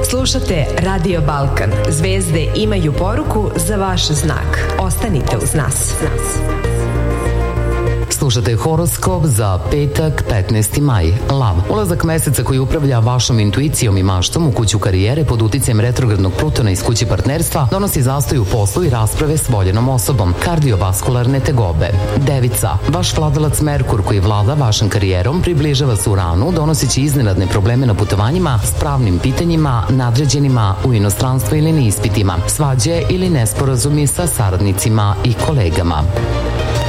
Slušate Radio Balkan. Zvezde imaju poruku za vaš znak. Ostanite uz nas. Slušate horoskop za petak, 15. maj. Lav. Ulazak meseca koji upravlja vašom intuicijom i maštom u kuću karijere pod uticajem retrogradnog Plutona iz kuće partnerstva donosi zastoj u poslu i rasprave s voljenom osobom. Kardiovaskularne tegobe. Devica. Vaš vladalac Merkur koji vlada vašom karijerom približava se Uranu, donoseći iznenadne probleme na putovanjima, s pravnim pitanjima, nadređenima u inostranstvu ili na ispitima, svađe ili nesporazumi sa saradnicima i kolegama.